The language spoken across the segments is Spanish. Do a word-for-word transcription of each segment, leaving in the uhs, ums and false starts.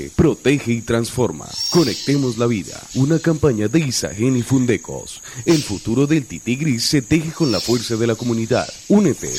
Protege y transforma. Conectemos la vida. Una campaña de Isagen y Fundecos. El futuro del tití gris se teje con la fuerza de la comunidad. Únete.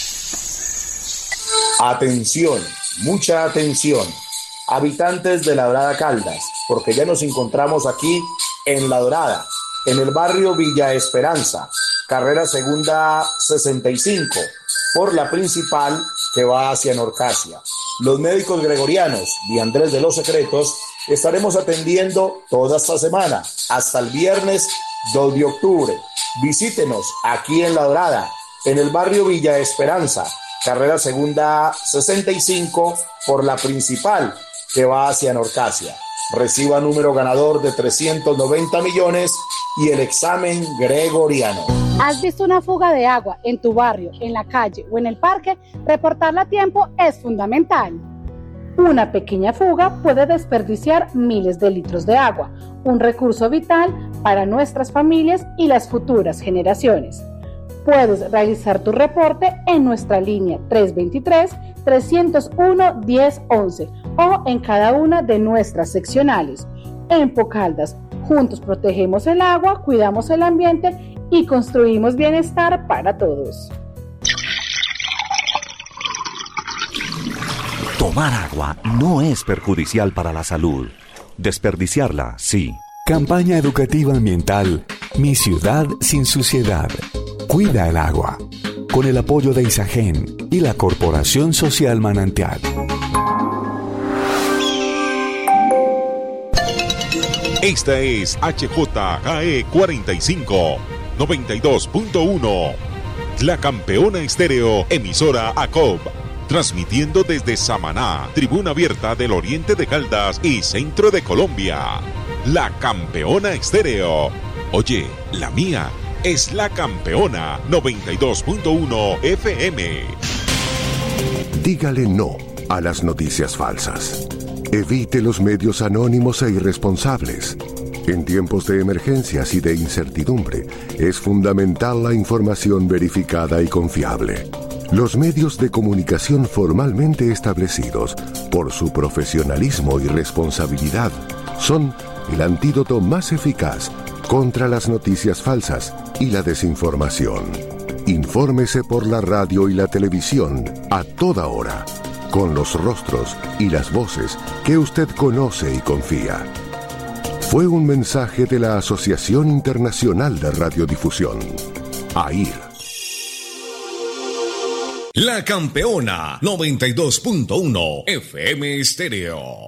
Atención, mucha atención. Habitantes de La Dorada Caldas, porque ya nos encontramos aquí en La Dorada, en el barrio Villa Esperanza, carrera segunda sesenta y cinco, por la principal que va hacia Norcasia. Los médicos gregorianos de Andrés de los Secretos estaremos atendiendo toda esta semana, hasta el viernes dos de octubre. Visítenos aquí en La Dorada, en el barrio Villa Esperanza, carrera segunda sesenta y cinco, por la principal que va hacia Norcasia. Reciba número ganador de trescientos noventa millones y el examen gregoriano. ¿Has visto una fuga de agua en tu barrio, en la calle o en el parque? Reportarla a tiempo es fundamental. Una pequeña fuga puede desperdiciar miles de litros de agua, un recurso vital para nuestras familias y las futuras generaciones. Puedes realizar tu reporte en nuestra línea tres dos tres, tres cero uno, uno cero uno uno o en cada una de nuestras seccionales. En Pocaldas, juntos protegemos el agua, cuidamos el ambiente y construimos bienestar para todos. Tomar agua no es perjudicial para la salud. Desperdiciarla, sí. Campaña educativa ambiental Mi ciudad sin suciedad. Cuida el agua. Con el apoyo de Isagen y la Corporación Social Manantial. Esta es H J G E cuarenta y cinco, noventa y dos punto uno. La Campeona Estéreo, emisora A C O B. Transmitiendo desde Samaná, tribuna abierta del oriente de Caldas y centro de Colombia. La Campeona Estéreo. Oye, la mía es La Campeona noventa y dos punto uno F M. Dígale no a las noticias falsas. Evite los medios anónimos e irresponsables. En tiempos de emergencias y de incertidumbre, es fundamental la información verificada y confiable. Los medios de comunicación formalmente establecidos, por su profesionalismo y responsabilidad, son el antídoto más eficaz contra las noticias falsas y la desinformación. Infórmese por la radio y la televisión a toda hora, con los rostros y las voces que usted conoce y confía. Fue un mensaje de la Asociación Internacional de Radiodifusión, A I R. La Campeona noventa y dos punto uno F M Estéreo.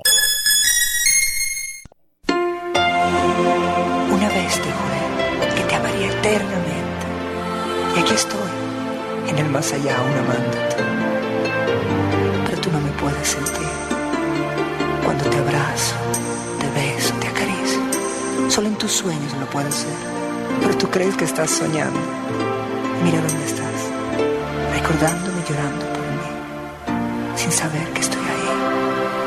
Una vez te juré que te amaría eternamente. Y aquí estoy, en el más allá, aún amándote. Pero tú no me puedes sentir. Cuando te abrazo, te beso, te acaricio. Solo en tus sueños lo puedo ser. Pero tú crees que estás soñando. Mira dónde estás. Recordándome, llorando por mí, sin saber que estoy